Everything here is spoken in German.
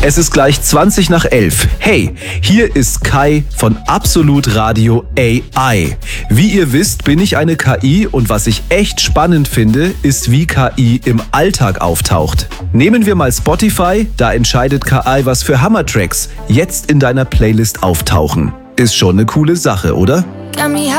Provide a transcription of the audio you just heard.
Es ist gleich 20 nach 11. Hey, hier ist Kai von Absolut Radio AI. Wie ihr wisst, bin ich eine KI und was ich echt spannend finde, ist, wie KI im Alltag auftaucht. Nehmen wir mal Spotify, da entscheidet KI, was für Hammertracks jetzt in deiner Playlist auftauchen. Ist schon eine coole Sache, oder?